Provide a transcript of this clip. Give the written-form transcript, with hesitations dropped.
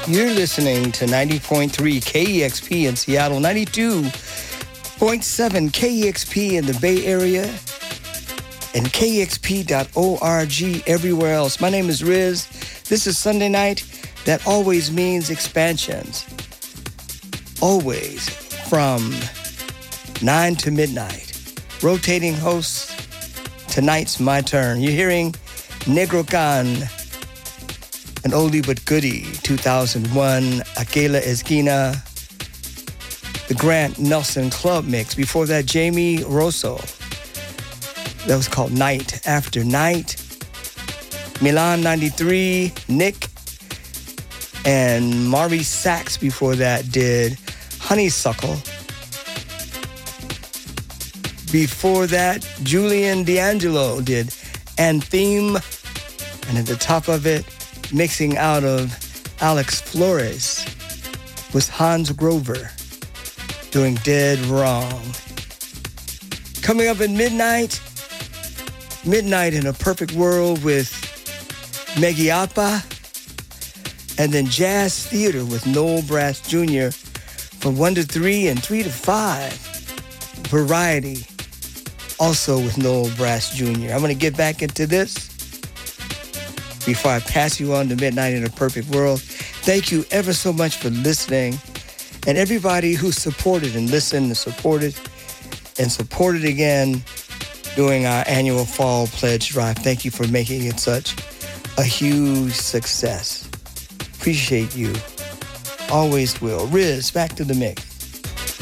You're listening to 90.3 KEXP in Seattle, 92.7 KEXP in the Bay Area, and KEXP.org everywhere else. My name is Riz. This is Sunday night. That always means expansions. Always from 9 to midnight. Rotating hosts. Tonight's my turn. You're hearing Negro Khan, an oldie but goodie, 2001, Aquela Esquina, the Grant Nelson Club Mix. Before that, Jamie Rosso. That was called Night After Night. Milan 93, Nick, and Maurice Sachs before that did Honeysuckle. Before that, Julian D'Angelo did Anthem, and at the top of it, mixing out of Alex Flores, was Hans Grover doing Dead Wrong. Coming up at midnight in a Perfect World with Meggy Appa, and then Jazz Theater with Noel Brass Jr. from 1 to 3 and 3 to 5. Variety, also with Noel Brass Jr. I'm going to get back into this before I pass you on to Midnight in a Perfect World. Thank you ever so much for listening, and everybody who supported and listened and supported again during our annual Fall Pledge Drive. Thank you for making it such a huge success. Appreciate you. Always will. Riz, back to the mix.